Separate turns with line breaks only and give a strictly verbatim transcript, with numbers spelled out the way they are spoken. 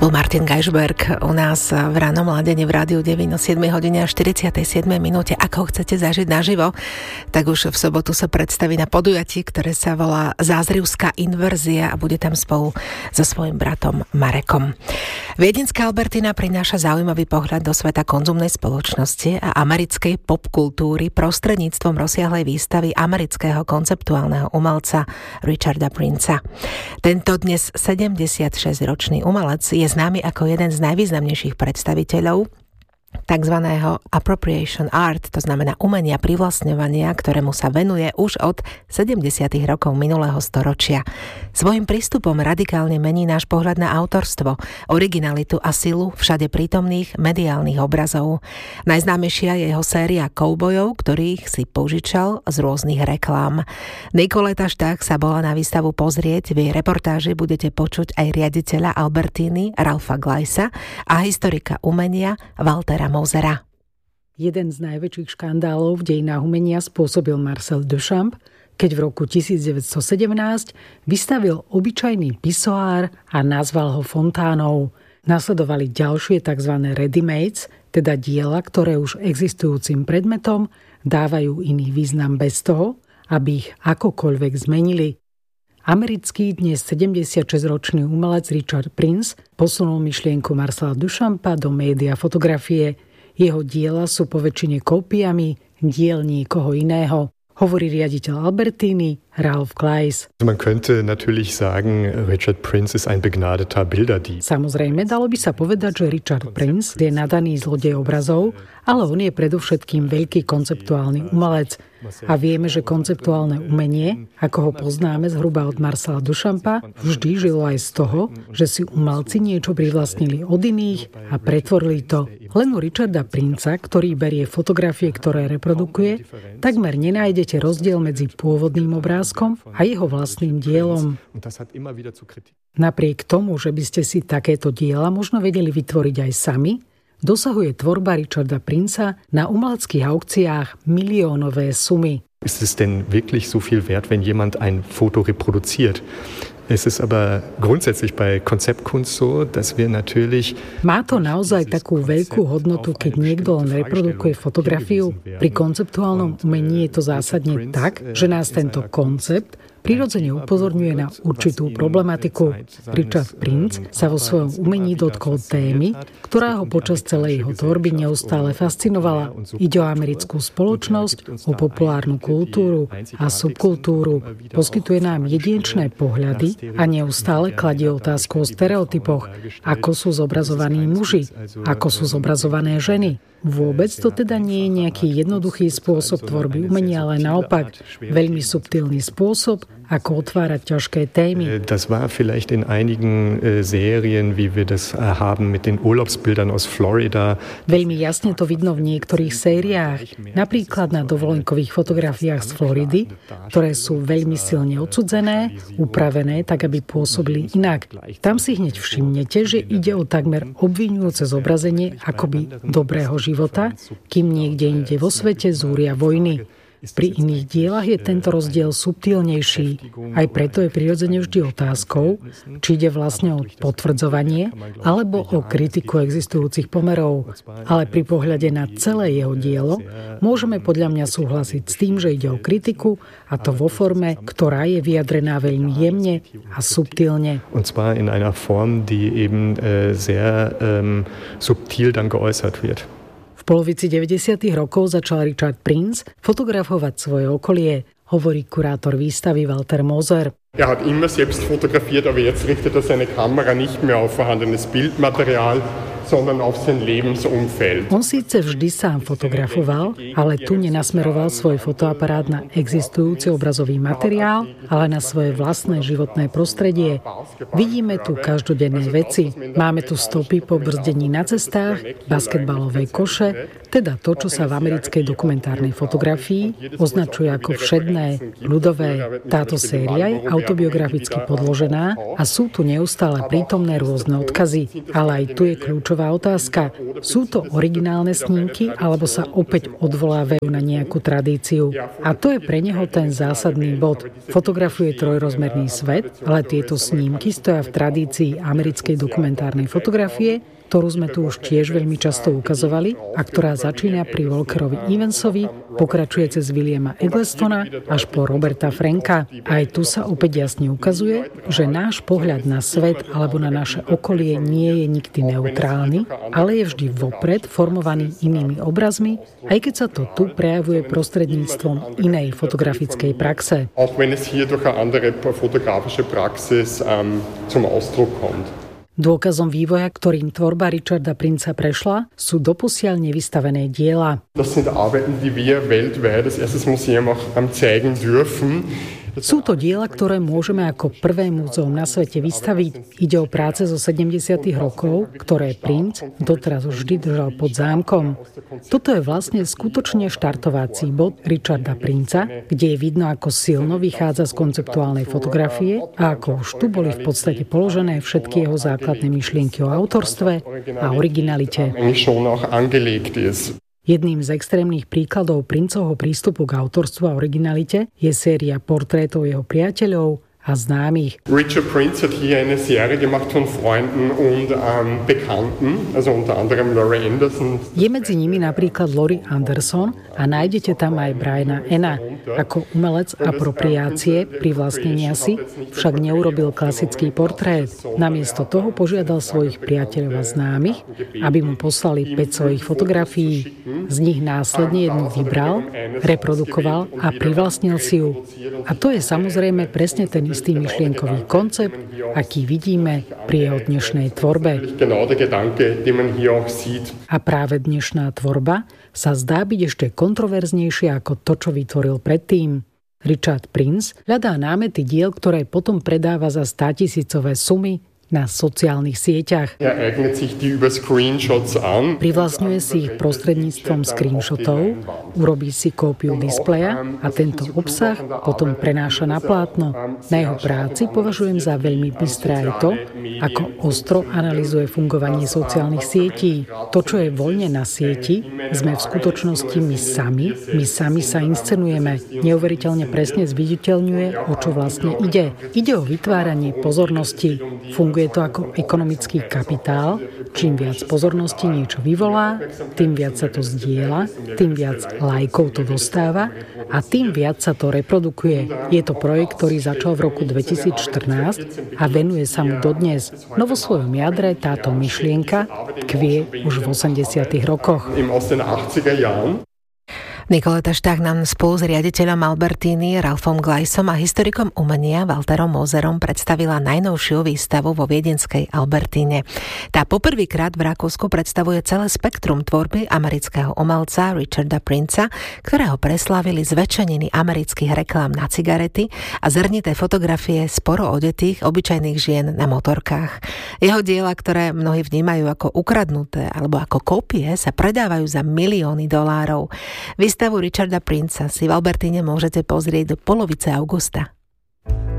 bol Martin Gajšberg u nás v Rannom ladení v Rádiu deväť o siedmej hodine a štyridsiatej siedmej minúte. Ak ho chcete zažiť naživo, tak už v sobotu sa predstaví na podujatí, ktoré sa volá Zázrivská inverzia a bude tam spolu so svojím bratom Marekom. Viedenská Albertina prináša zaujímavý pohľad do sveta konzumnej spoločnosti a americkej popkultúry prostredníctvom rozsiahlej výstavy amerického konceptuálneho umelca Richarda Princea. Tento dnes sedemdesiatšesťročný umelec je známy ako jeden z najvýznamnejších predstaviteľov takzvaného appropriation art, to znamená umenia privlastňovania, ktorému sa venuje už od sedemdesiatych rokov minulého storočia. Svojím prístupom radikálne mení náš pohľad na autorstvo, originalitu a silu všade prítomných mediálnych obrazov. Najznámejšia je jeho séria koubojov, ktorých si požičal z rôznych reklám. Nikoleta Štach sa bola na výstavu pozrieť, v jej reportáži budete počuť aj riaditeľa Albertiny Ralfa Gleisa a historika umenia Waltera Mosera.
Jeden z najväčších škandálov v dejinách umenia spôsobil Marcel Duchamp, keď v roku devätnásťstosedemnásť vystavil obyčajný pisoár a nazval ho fontánou. Nasledovali ďalšie tzv. Ready-mades, teda diela, ktoré už existujúcim predmetom dávajú iný význam bez toho, aby ich akokoľvek zmenili. Americký dnes sedemdesiatšesťročný umelec Richard Prince posunul myšlienku Marcela Duchampa do média fotografie. Jeho diela sú poväčšine kópiami diel niekoho iného, hovorí riaditeľ Albertiny Ralf Gleis.
Man könnte natürlich sagen, Richard Prince ist ein begnadeter Bilderdieb.
Samozrejme, dalo by sa povedať, že Richard Prince je nadaný zlodej obrazov, ale on je predovšetkým veľký konceptuálny umelec. A vieme, že konceptuálne umenie, ako ho poznáme zhruba od Marcela Duchampa, vždy žilo aj z toho, že si umelci niečo privlastnili od iných a pretvorili to. Len u Richarda Princea, ktorý berie fotografie, ktoré reprodukuje, takmer nenájdete rozdiel medzi pôvodným obrázkom a jeho vlastným dielom. Napriek tomu, že by ste si takéto diela možno vedeli vytvoriť aj sami, dosahuje tvorba Richarda Princea na umeleckých aukciách miliónové sumy.
Ist es denn wirklich so viel wert, wenn jemand ein Foto reproduziert? Es ist aber grundsätzlich bei Konzeptkunst so, dass wir natürlich...
Má to naozaj takú veľkú hodnotu, keď niekto len reprodukuje fotografiu? Pri konceptuálnom umení je to zásadne tak, že nás tento koncept prirodzene upozorňuje na určitú problematiku. Richard Prince sa vo svojom umení dotkol témy, ktorá ho počas celej jeho tvorby neustále fascinovala. Ide o americkú spoločnosť, o populárnu kultúru a subkultúru. Poskytuje nám jedinečné pohľady a neustále kladie otázku o stereotypoch, ako sú zobrazovaní muži, ako sú zobrazované ženy. Vôbec to teda nie je nejaký jednoduchý spôsob tvorby umenia, ale naopak veľmi subtilný spôsob, ako otvárať ťažké témy.
Das war vielleicht in einigen Serien, wie wir das haben mit den Urlaubsbildern aus Florida.
Veľmi jasne to vidno v niektorých sériách, napríklad na dovolenkových fotografiách z Floridy, ktoré sú veľmi silne odsudzené, upravené tak, aby pôsobili inak. Tam si hneď všimnete, že ide o takmer obviňujúce zobrazenie akoby dobrého života, kým niekde inde vo svete zúria vojny. Pri iných dielach je tento rozdiel subtilnejší. Aj preto je prirodzene vždy otázkou, či ide vlastne o potvrdzovanie alebo o kritiku existujúcich pomerov. Ale pri pohľade na celé jeho dielo môžeme podľa mňa súhlasiť s tým, že ide o kritiku, a to vo forme, ktorá je vyjadrená veľmi jemne a subtilne.
Und zwar in einer Form, die eben sehr ähm, subtil dann geäußert wird.
V polovici deväťdesiatych rokov začal Richard Prince fotografovať svoje okolie, hovorí kurátor výstavy Walter Moser.
Er hat immer selbst fotografiert, aber jetzt richtet er seine Kamera nicht mehr auf vorhandenes Bildmaterial, sondern auf sein Lebensumfeld.
On síce vždy sám fotografoval, ale tu nenasmeroval svoj fotoaparát na existujúci obrazový materiál, ale na svoje vlastné životné prostredie. Vidíme tu každodenné veci. Máme tu stopy po brzdení na cestách, basketbalové koše, teda to, čo sa v americkej dokumentárnej fotografii označuje ako všedné, ľudové. Táto séria je autobiograficky podložená a sú tu neustále prítomné rôzne odkazy, ale aj tu je kľúčová kľúčová otázka. Sú to originálne snímky, alebo sa opäť odvolávajú na nejakú tradíciu? A to je pre neho ten zásadný bod. Fotografuje trojrozmerný svet, ale tieto snímky stoja v tradícii americkej dokumentárnej fotografie, ktorú sme tu už tiež veľmi často ukazovali a ktorá začína pri Walkerovi Evansovi, pokračuje cez Williama Egglestona až po Roberta Franka. Aj tu sa opäť jasne ukazuje, že náš pohľad na svet alebo na naše okolie nie je nikdy neutrálny, ale je vždy vopred formovaný inými obrazmi, aj keď sa to tu prejavuje prostredníctvom inej fotografickej praxe.
Auch wenn es hier durch eine andere fotografische Praxis um, zum Ausdruck kommt.
Dôkazom vývoja, ktorým tvorba Richarda Prinza prešla, sú doposiaľ nevystavené diela.
Das sind Arbeiten, die wir weltweit als erstes Museum auch zeigen dürfen.
Sú to diela, ktoré môžeme ako prvé múzeum na svete vystaviť. Ide o práce zo sedemdesiatych rokov, ktoré Prinz doteraz vždy držal pod zámkom. Toto je vlastne skutočne štartovací bod Richarda Prinza, kde je vidno, ako silno vychádza z konceptuálnej fotografie a ako už tu boli v podstate položené všetky jeho základné myšlienky o autorstve a originalite. Jedným z extrémnych príkladov Prinzovho prístupu k autorstvu a originalite je séria portrétov jeho priateľov a známych.
Richard Prinz hat hier eine Serie gemacht von Freunden und ähm, Bekannten, also unter anderem Laurie Anderson.
Je medzi nimi napríklad Laurie Anderson a nájdete tam aj Briana Ena. Ako umelec apropriácie, privlastnenia si, však neurobil klasický portrét. Namiesto toho požiadal svojich priateľov a známych, aby mu poslali päť svojich fotografií. Z nich následne jednu vybral, reprodukoval a privlastnil si ju. A to je samozrejme presne ten istý myšlienkový koncept, aký vidíme pri jeho dnešnej tvorbe. A práve dnešná tvorba sa zdá byť ešte kontroverznejšia ako to, čo vytvoril predtým. Richard Prinz hľadá námety diel, ktoré potom predáva za státisícové sumy na sociálnych sieťach. Privlastňuje si ich prostredníctvom screenshotov, urobí si kópiu displeja a tento obsah potom prenáša na plátno. Na jeho práci považujem za veľmi bystré aj to, ako ostro analyzuje fungovanie sociálnych sietí. To, čo je voľne na sieti, sme v skutočnosti my sami, my sami sa inscenujeme. Neuveriteľne presne zviditeľňuje, o čo vlastne ide. Ide o vytváranie pozornosti. Funguje Je to ako ekonomický kapitál. Čím viac pozornosti niečo vyvolá, tým viac sa to zdieľa, tým viac lajkov to dostáva a tým viac sa to reprodukuje. Je to projekt, ktorý začal v roku dvetisícštrnásť a venuje sa mu dodnes. No vo svojom jadre táto myšlienka tkvie už v osemdesiatych rokoch.
Nikoleta Štach nám spolu s riaditeľom Albertiny Ralfom Glajsom a historikom umenia Walterom Moserom predstavila najnovšiu výstavu vo viedenskej Albertíne. Tá poprvýkrát v Rakúsku predstavuje celé spektrum tvorby amerického umelca Richarda Prinza, ktorého preslávili zväčšeniny amerických reklám na cigarety a zrnité fotografie sporo odetých obyčajných žien na motorkách. Jeho diela, ktoré mnohí vnímajú ako ukradnuté alebo ako kópie, sa predávajú za milióny dolárov. Výstavu Richarda Prinza si v Albertíne môžete pozrieť do polovice augusta.